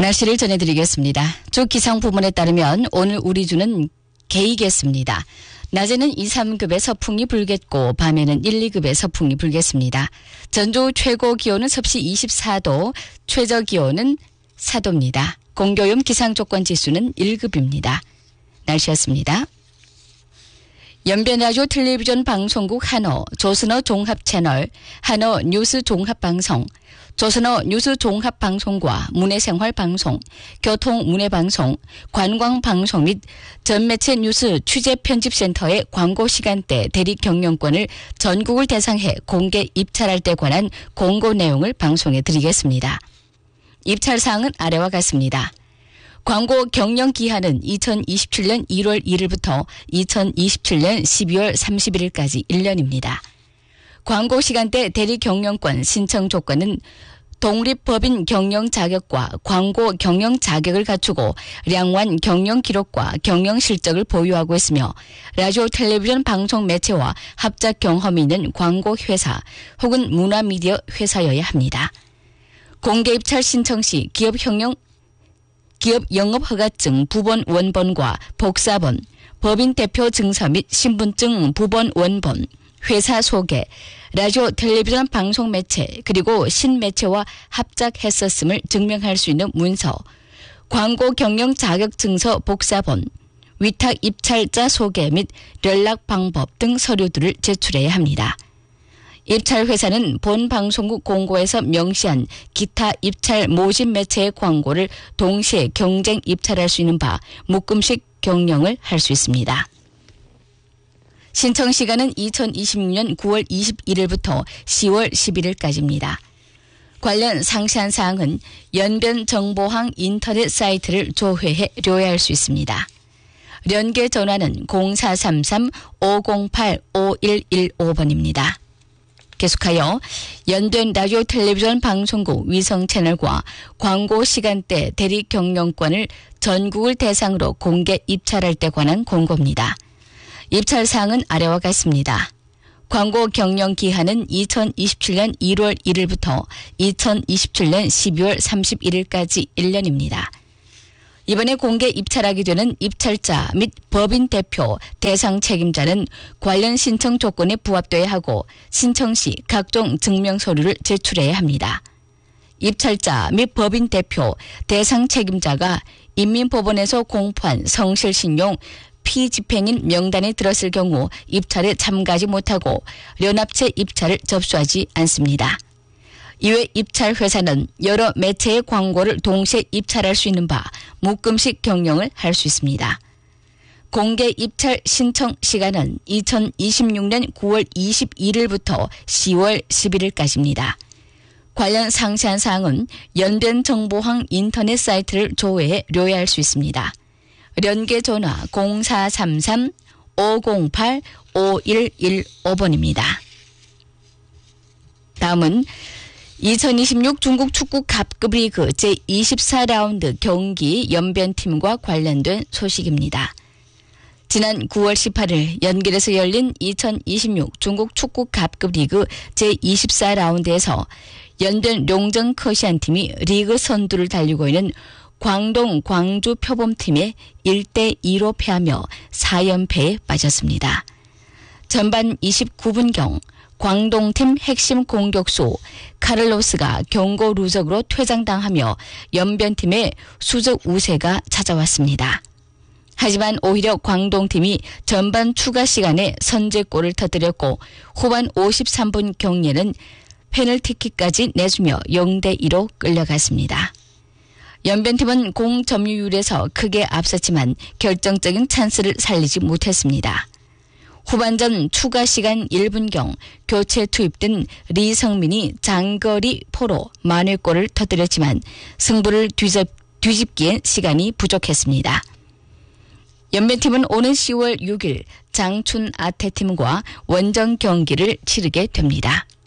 날씨를 전해드리겠습니다. 주 기상부문에 따르면 오늘 우리 주는 개이겠습니다. 낮에는 2, 3급의 서풍이 불겠고 밤에는 1, 2급의 서풍이 불겠습니다. 전주 최고 기온은 섭씨 24도, 최저 기온은 4도입니다. 공교염 기상조건지수는 1급입니다. 날씨였습니다. 연변라디오 텔레비전 방송국 한어, 조선어 종합채널, 한어 뉴스 종합방송, 조선어 뉴스 종합방송과 문해생활방송, 교통문해방송, 관광방송 및 전매체 뉴스 취재편집센터의 광고시간대 대리경영권을 전국을 대상해 공개 입찰할 때 관한 공고 내용을 방송해 드리겠습니다. 입찰사항은 아래와 같습니다. 광고 경영 기한은 2027년 1월 1일부터 2027년 12월 31일까지 1년입니다. 광고 시간대 대리 경영권 신청 조건은 독립법인 경영 자격과 광고 경영 자격을 갖추고 량완 경영 기록과 경영 실적을 보유하고 있으며 라디오 텔레비전 방송 매체와 합작 경험이 있는 광고 회사 혹은 문화미디어 회사여야 합니다. 공개 입찰 신청 시 기업 영업허가증 부본 원본과 복사본, 법인 대표 증서 및 신분증 부본 원본, 회사 소개, 라디오 텔레비전 방송 매체 그리고 신매체와 합작했었음을 증명할 수 있는 문서, 광고 경영 자격증서 복사본, 위탁 입찰자 소개 및 연락 방법 등 서류들을 제출해야 합니다. 입찰 회사는 본 방송국 공고에서 명시한 기타 입찰 모집 매체의 광고를 동시에 경쟁 입찰할 수 있는 바 묶음식 경영을 할 수 있습니다. 신청 시간은 2026년 9월 21일부터 10월 11일까지입니다. 관련 상세한 사항은 연변정보항 인터넷 사이트를 조회해 료해할 수 있습니다. 연계 전화는 0433-508-5115번입니다. 계속하여 연변 라디오 텔레비전 방송국 위성 채널과 광고 시간대 대리 경영권을 전국을 대상으로 공개 입찰할 때 관한 공고입니다. 입찰 사항은 아래와 같습니다. 광고 경영 기한은 2027년 1월 1일부터 2027년 12월 31일까지 1년입니다. 이번에 공개 입찰하게 되는 입찰자 및 법인 대표, 대상 책임자는 관련 신청 조건에 부합돼야 하고 신청 시 각종 증명 서류를 제출해야 합니다. 입찰자 및 법인 대표, 대상 책임자가 인민법원에서 공포한 성실신용 피집행인 명단에 들었을 경우 입찰에 참가하지 못하고 연합체 입찰을 접수하지 않습니다. 이외 입찰 회사는 여러 매체의 광고를 동시에 입찰할 수 있는 바 묶음식 경영을 할 수 있습니다. 공개 입찰 신청 시간은 2026년 9월 21일부터 10월 11일까지입니다. 관련 상세한 사항은 연변정보항 인터넷 사이트를 조회해 료해할 수 있습니다. 연계 전화 0433-508-5115번입니다. 다음은 2026 중국 축구 갑급 리그 제24라운드 경기 연변팀과 관련된 소식입니다. 지난 9월 18일 연길에서 열린 2026 중국 축구 갑급 리그 제24라운드에서 연변 룡정 커시안팀이 리그 선두를 달리고 있는 광동 광주 표범팀에 1대2로 패하며 4연패에 빠졌습니다. 전반 29분경 광동팀 핵심 공격수 카를로스가 경고 누적으로 퇴장당하며 연변팀의 수적 우세가 찾아왔습니다. 하지만 오히려 광동팀이 전반 추가 시간에 선제골을 터뜨렸고 후반 53분 경기에는 페널티킥까지 내주며 0대2로 끌려갔습니다. 연변팀은 공 점유율에서 크게 앞섰지만 결정적인 찬스를 살리지 못했습니다. 후반전 추가 시간 1분경 교체 투입된 리성민이 장거리 포로 만회골을 터뜨렸지만 승부를 뒤집기엔 시간이 부족했습니다. 연변팀은 오는 10월 6일 장춘 아태팀과 원정 경기를 치르게 됩니다.